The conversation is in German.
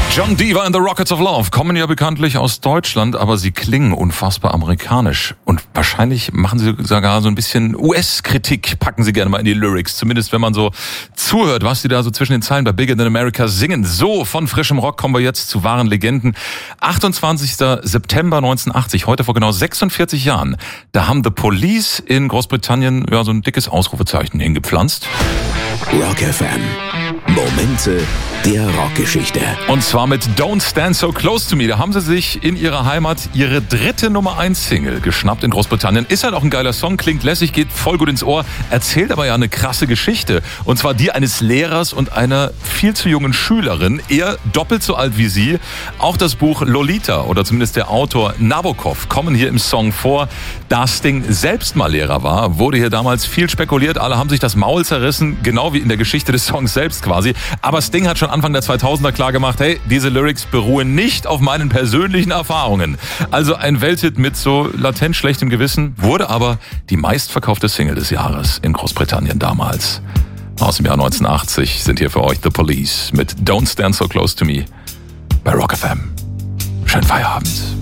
John Denver and the Rockets of Love kommen ja bekanntlich aus Deutschland, aber sie klingen unfassbar amerikanisch. Und wahrscheinlich machen sie sogar so ein bisschen US-Kritik, packen sie gerne mal in die Lyrics. Zumindest wenn man so zuhört, was sie da so zwischen den Zeilen bei Bigger Than America singen. So, von frischem Rock kommen wir jetzt zu wahren Legenden. 28. September 1980, heute vor genau 46 Jahren. Da haben The Police in Großbritannien ja so ein dickes Ausrufezeichen hingepflanzt. Rock FM. Momente der Rockgeschichte. Und zwar mit Don't Stand So Close to Me. Da haben sie sich in ihrer Heimat ihre dritte Nummer 1 Single geschnappt in Großbritannien. Ist halt auch ein geiler Song, klingt lässig, geht voll gut ins Ohr, erzählt aber ja eine krasse Geschichte. Und zwar die eines Lehrers und einer viel zu jungen Schülerin, eher doppelt so alt wie sie. Auch das Buch Lolita oder zumindest der Autor Nabokov kommen hier im Song vor. Da Sting selbst mal Lehrer war, wurde hier damals viel spekuliert. Alle haben sich das Maul zerrissen, genau wie in der Geschichte des Songs selbst quasi. Aber Sting hat schon Anfang der 2000er klar gemacht, hey, diese Lyrics beruhen nicht auf meinen persönlichen Erfahrungen. Also ein Welthit mit so latent schlechtem Gewissen, wurde aber die meistverkaufte Single des Jahres in Großbritannien damals. Aus dem Jahr 1980 sind hier für euch The Police mit Don't Stand So Close to Me bei Rock FM. Schönen Feierabend.